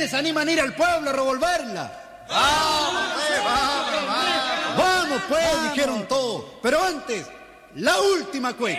¿Quiénes animan a ir al pueblo a revolverla? ¡Vamos, Vamos, pues, dijeron todos. Pero antes, la última cueca.